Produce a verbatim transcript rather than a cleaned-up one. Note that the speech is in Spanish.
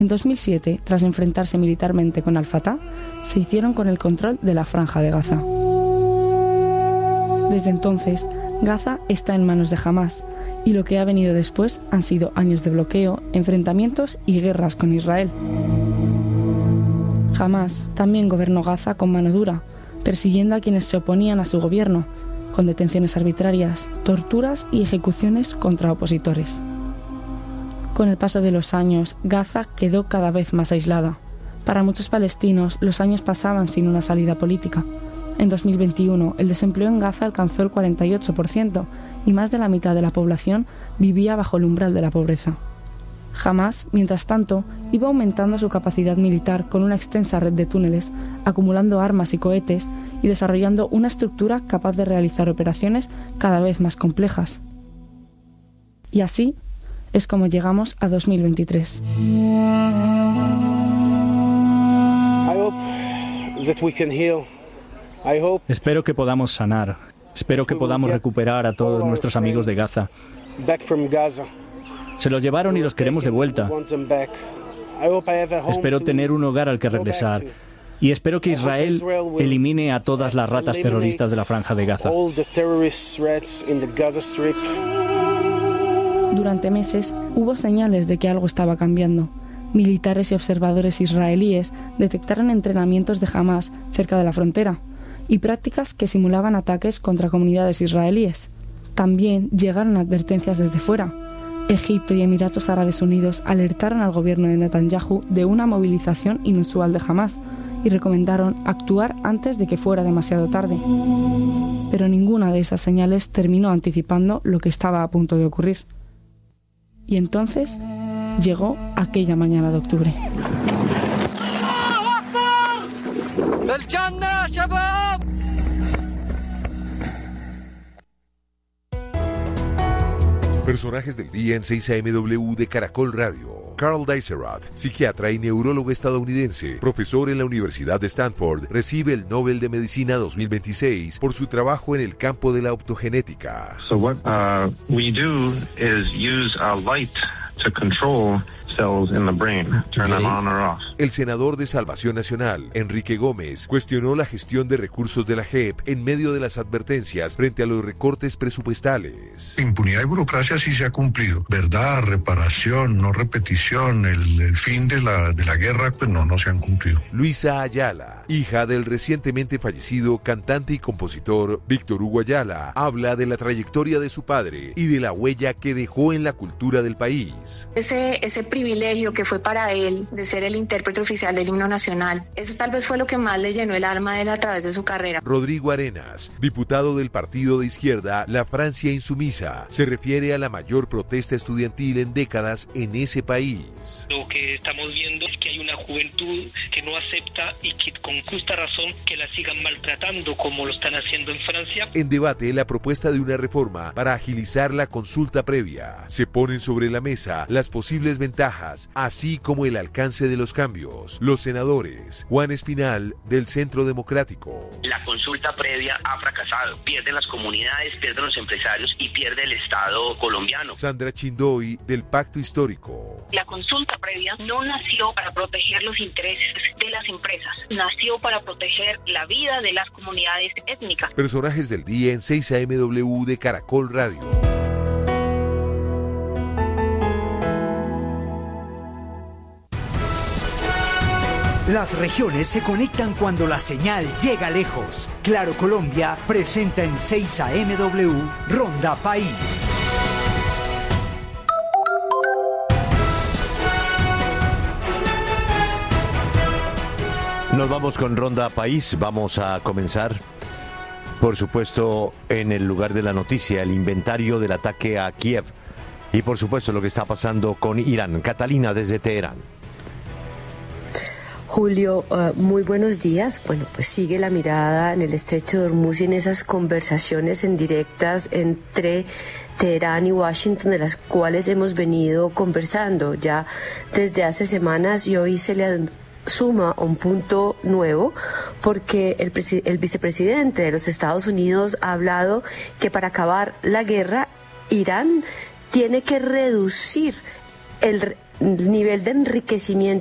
En dos mil siete, tras enfrentarse militarmente con Al-Fatah, se hicieron con el control de la Franja de Gaza. Desde entonces, Gaza está en manos de Hamás, y lo que ha venido después han sido años de bloqueo, enfrentamientos y guerras con Israel. Hamás también gobernó Gaza con mano dura, persiguiendo a quienes se oponían a su gobierno, con detenciones arbitrarias, torturas y ejecuciones contra opositores. Con el paso de los años, Gaza quedó cada vez más aislada. Para muchos palestinos, los años pasaban sin una salida política. En dos mil veintiuno, el desempleo en Gaza alcanzó el cuarenta y ocho por ciento y más de la mitad de la población vivía bajo el umbral de la pobreza. Hamás, mientras tanto, iba aumentando su capacidad militar con una extensa red de túneles, acumulando armas y cohetes y desarrollando una estructura capaz de realizar operaciones cada vez más complejas. Y así es como llegamos a dos mil veintitrés. Espero que podamos sanar. Espero que podamos recuperar a todos nuestros amigos de Gaza. Se los llevaron y los queremos de vuelta. Espero tener un hogar al que regresar. Y espero que Israel elimine a todas las ratas terroristas de la Franja de Gaza. Durante meses hubo señales de que algo estaba cambiando. Militares y observadores israelíes detectaron entrenamientos de Hamás cerca de la frontera y prácticas que simulaban ataques contra comunidades israelíes. También llegaron advertencias desde fuera. Egipto y Emiratos Árabes Unidos alertaron al gobierno de Netanyahu de una movilización inusual de Hamás y recomendaron actuar antes de que fuera demasiado tarde. Pero ninguna de esas señales terminó anticipando lo que estaba a punto de ocurrir. Y entonces llegó aquella mañana de octubre. Personajes del día en seis A M W de Caracol Radio. Carl Deiserat, psiquiatra y neurólogo estadounidense, profesor en la Universidad de Stanford, recibe el Nobel de Medicina dos mil veintiséis por su trabajo en el campo de la optogenética. So what uh, we do is use a light to control cells in the brain, turn them on or off. El senador de Salvación Nacional, Enrique Gómez, cuestionó la gestión de recursos de la J E P en medio de las advertencias frente a los recortes presupuestales. Impunidad y burocracia sí se ha cumplido. Verdad, reparación, no repetición, el, el fin de la, de la guerra, pues no, no se han cumplido. Luisa Ayala, hija del recientemente fallecido cantante y compositor Víctor Hugo Ayala, habla de la trayectoria de su padre y de la huella que dejó en la cultura del país. Ese, ese privilegio que fue para él de ser el intérprete oficial del himno nacional, eso tal vez fue lo que más le llenó el alma a él a través de su carrera. Rodrigo Arenas, diputado del partido de izquierda La Francia Insumisa, se refiere a la mayor protesta estudiantil en décadas en ese país. Lo que estamos viendo es que hay una juventud que no acepta y que con justa razón que la sigan maltratando como lo están haciendo en Francia. En debate la propuesta de una reforma para agilizar la consulta previa. Se ponen sobre la mesa las posibles ventajas, así como el alcance de los cambios. Los senadores, Juan Espinal, del Centro Democrático. La consulta previa ha fracasado. Pierden las comunidades, pierden los empresarios y pierde el Estado colombiano. Sandra Chindoy, del Pacto Histórico. La consulta previa no nació para proteger los intereses de las empresas, nació para proteger la vida de las comunidades étnicas. Personajes del día en seis A M W de Caracol Radio. Las regiones se conectan cuando la señal llega lejos. Claro Colombia presenta en seis A M W Ronda País. Nos vamos con Ronda País. Vamos a comenzar, por supuesto, en el lugar de la noticia, el inventario del ataque a Kiev y, por supuesto, lo que está pasando con Irán. Catalina, desde Teherán. Julio, uh, muy buenos días. Bueno, pues sigue la mirada en el estrecho de Hormuz y en esas conversaciones en directas entre Teherán y Washington, de las cuales hemos venido conversando ya desde hace semanas, y hoy se le suma un punto nuevo porque el, el vicepresidente de los Estados Unidos ha hablado que para acabar la guerra Irán tiene que reducir el nivel de enriquecimiento